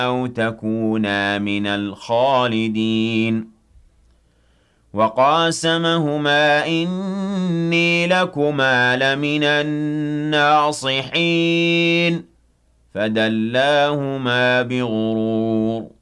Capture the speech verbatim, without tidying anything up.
أَوْ تَكُونَا مِنَ الْخَالِدِينَ وَقَاسَمَهُمَا إِنِّي لَكُمَا لَمِنَ النَّاصِحِينَ فَدَلَّاهُمَا بِغُرُورٍ